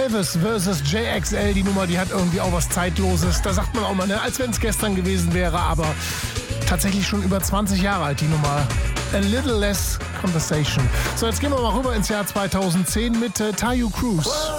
Elvis vs. JXL, die Nummer, die hat irgendwie auch was Zeitloses. Da sagt man auch mal, ne, als wenn es gestern gewesen wäre, aber tatsächlich schon über 20 Jahre alt, die Nummer. A Little Less Conversation. So, jetzt gehen wir mal rüber ins Jahr 2010 mit Taio Cruz.